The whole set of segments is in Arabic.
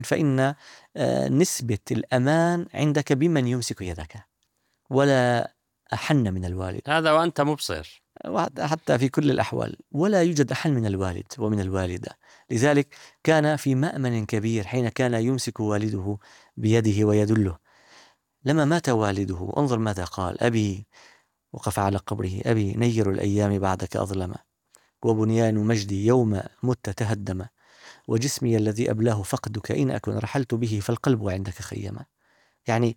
فإن نسبة الأمان عندك بمن يمسك يدك، ولا أحن من الوالد. هذا وأنت مبصر. حتى في كل الأحوال ولا يوجد أحن من الوالد ومن الوالدة. لذلك كان في مأمن كبير حين كان يمسك والده بيده ويدله. لما مات والده انظر ماذا قال: أبي، وقف على قبره: أبي نير الأيام بعدك أظلم، وبنيان مجدي يوم مت تهدم، وجسمي الذي أبلاه فقدك، إن أكن رحلت به فالقلب عندك خيما. يعني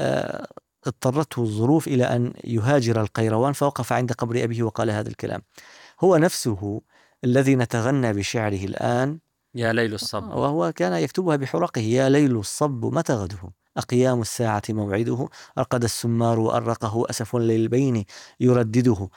اضطرته الظروف إلى أن يهاجر القيروان، فوقف عند قبر أبيه وقال هذا الكلام. هو نفسه الذي نتغنى بشعره الآن: يا ليل الصب، وهو كان يكتبها بحرقه: يا ليل الصب متى غده، أقيام الساعة موعده، أرقد السمار وأرقه أسف للبين يردده.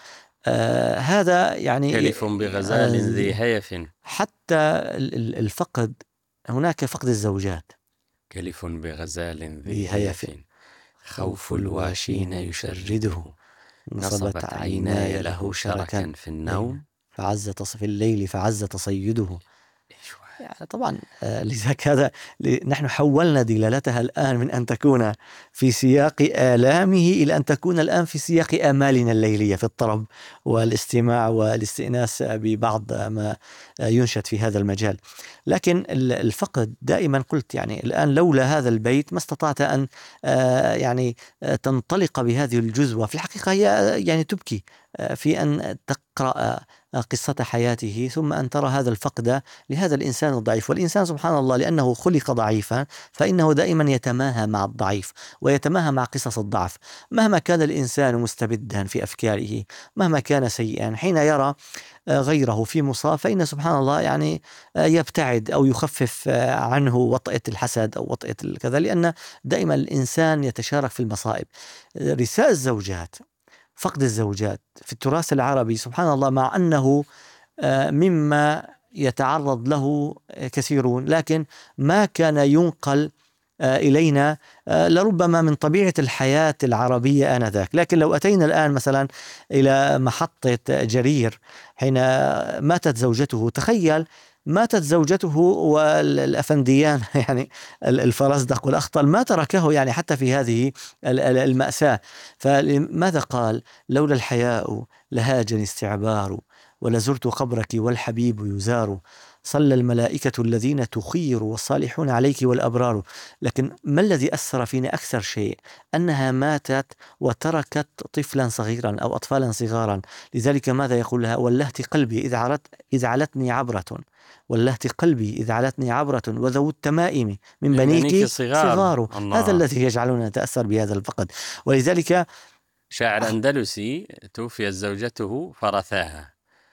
هذا يعني كلف بغزال ذي هيف. حتى الفقد، هناك فقد الزوجات: كلف بغزال ذي ذي هيف، هيف، خوف الواشين يشرده، نصبت عيناي له شركا في النوم، فعز في الليل فعز تصيده. يعني طبعا لذلك هذا نحن حولنا دلالتها الآن من أن تكون في سياق آلامه إلى أن تكون الآن في سياق آمالنا الليلية في الطرب والاستماع والاستئناس ببعض ما ينشد في هذا المجال. لكن الفقد دائما قلت يعني الآن لولا هذا البيت ما استطعت أن يعني تنطلق بهذه الجزوة. في الحقيقة هي يعني تبكي في أن تقرأ قصة حياته ثم أن ترى هذا الفقد لهذا الإنسان الضعيف. والإنسان سبحان الله لأنه خلق ضعيفا فإنه دائما يتماهى مع الضعيف ويتماهى مع قصص الضعف. مهما كان الإنسان مستبدا في أفكاره، مهما كان سيئا، حين يرى غيره في مصاب فإن سبحان الله يعني يبتعد أو يخفف عنه وطئة الحسد أو وطئة كذا، لأن دائما الإنسان يتشارك في المصائب. رثاء الزوجات، فقد الزوجات في التراث العربي سبحان الله، مع أنه مما يتعرض له كثيرون، لكن ما كان ينقل إلينا لربما من طبيعة الحياة العربية آنذاك. لكن لو أتينا الآن مثلا إلى محطة جرير حين ماتت زوجته، تخيل ماتت زوجته والأفنديان يعني الفرزدق والأخطل ما تركه يعني حتى في هذه المأساة. فماذا قال: لولا الحياء لهاجني استعبار، ولزرت قبرك والحبيب يزار، صلى الملائكة الذين تخير والصالحون عليك والأبرار. لكن ما الذي أثر فينا أكثر شيء؟ أنها ماتت وتركت طفلا صغيرا أو أطفالا صغارا. لذلك ماذا يقول لها: ولهت قلبي إذ علتني عبرة، ولهت قلبي إذ علتني عبرة، وذو التمائم من بنيك صغار. هذا الذي يجعلنا نتأثر بهذا الفقد. ولذلك شاعر أندلسي توفيت زوجته فرثاها،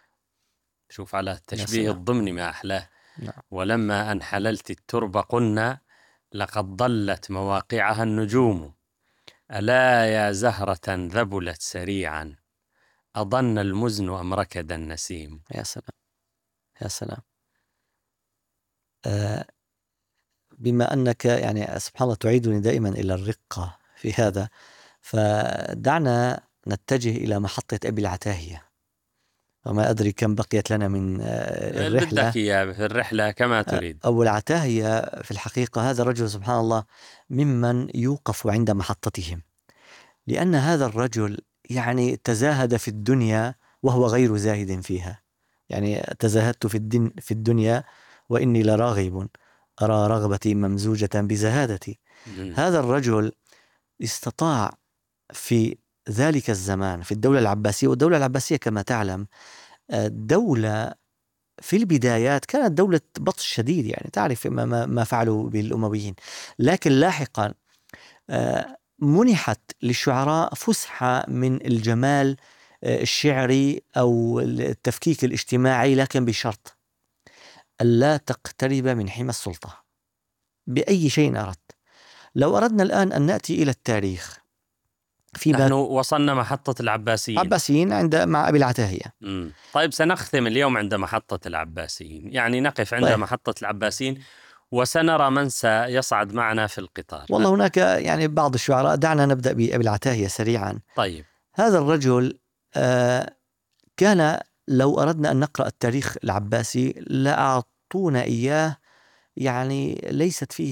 شوف على التشبيه الضمني ما أحلاه. ولما أن حللت التربة قلنا لقد ضلت مواقعها النجوم، ألا يا زهرة ذبلت سريعا، أظن المزن أم ركد النسيم. يا سلام يا سلام. بما أنك يعني سبحان الله تعيدني دائما إلى الرقة في هذا، فدعنا نتجه إلى محطة أبي العتاهية. وما أدري كم بقيت لنا من الرحلة. بدك في الرحلة كما تريد. أبو العتاهية في الحقيقة هذا الرجل سبحان الله ممن يوقف عند محطتهم، لأن هذا الرجل يعني تزاهد في الدنيا وهو غير زاهد فيها. يعني تزاهدت في الدنيا وإني لراغب، أرى رغبتي ممزوجة بزهادتي. هذا الرجل استطاع في ذلك الزمان في الدولة العباسية، والدولة العباسية كما تعلم دولة في البدايات كانت دولة بطش شديد، يعني تعرف ما فعلوا بالأمويين. لكن لاحقا منحت للشعراء فسحة من الجمال الشعري أو التفكيك الاجتماعي، لكن بشرط ألا تقترب من حمى السلطة بأي شيء أردت. لو أردنا الآن أن نأتي إلى التاريخ، نحن وصلنا محطة العباسيين عند مع أبي العتاهية. طيب سنختم اليوم عند محطة العباسيين، يعني نقف عند محطة العباسيين وسنرى من سيصعد معنا في القطار. والله هناك يعني بعض الشعراء. دعنا نبدأ بأبي العتاهية سريعا. طيب. هذا الرجل كان لو أردنا أن نقرأ التاريخ العباسي لأعطونا إياه يعني ليست فيه